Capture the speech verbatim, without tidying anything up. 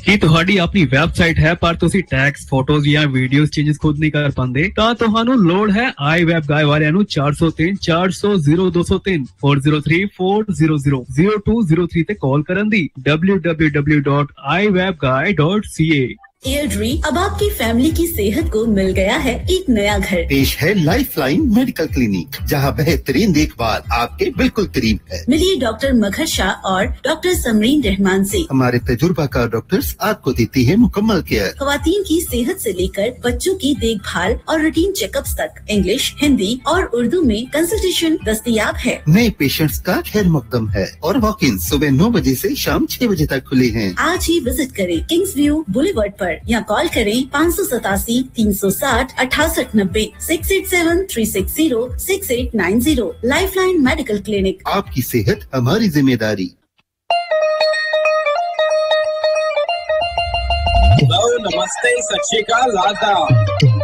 ਕੀ ਤੁਹਾਡੀ ਆਪਣੀ ਵੈਬਸਾਈਟ ਹੈ ਪਰ ਤੁਸੀਂ ਟੈਕਸ, ਫੋਟੋਜ਼ ਜਾਂ ਵੀਡੀਓਜ਼ ਚੇਂਜਸ ਖੁਦ ਨਹੀਂ ਕਰ ਪਾਉਂਦੇ ਤਾਂ ਤੁਹਾਨੂੰ ਲੋੜ ਹੈ iWeb Guy ਵਾਲਿਆਂ ਨੂੰ ਚਾਰ ਸੌ ਤਿੰਨ ਚਾਰ ਸੌ ਜ਼ੀਰੋ ਦੋ ਸੌ ਤਿੰਨ ਚਾਰ ਜ਼ੀਰੋ ਥ੍ਰੀ ਚਾਰ zero zero zero two zero three ਤੇ ਕਾਲ ਕਰਨ ਦੀ ਡਬਲਯੂ ਡਬਲਯੂ ਡਬਲਯੂ ਡਾਟ ਆਈ ਵੈਬ ਗਾਈ ਡਾਟ ਸੀ ਏ। एयरड्री अब आपकी फैमिली की सेहत को मिल गया है एक नया घर। पेश है लाइफलाइन मेडिकल क्लिनिक, जहां बेहतरीन देखभाल आपके बिल्कुल करीब है। मिलिए डॉक्टर मगर शाह और डॉक्टर समरीन रहमान से। हमारे तजुर्बाकार डॉक्टर्स आपको देती है मुकम्मल केयर। खवातीन की सेहत से लेकर बच्चों की देखभाल और रूटीन चेकअप्स तक इंग्लिश, हिंदी और उर्दू में कंसल्टेशन दस्तयाब है। नए पेशेंट्स का खैर मकदम है और वॉक इन सुबह नौ बजे से शाम छह बजे तक खुले हैं। आज ही विजिट करें किंग्स व्यू बुलेवर्ड पर या कॉल करें पाँच सौ सतासी तीन सौ साठ अठासठ नब्बे six eight seven three six zero six eight nine zero. Lifeline medical clinic, आपकी सेहत हमारी जिम्मेदारी। नमस्ते, सत श्री अकाल, आदाब।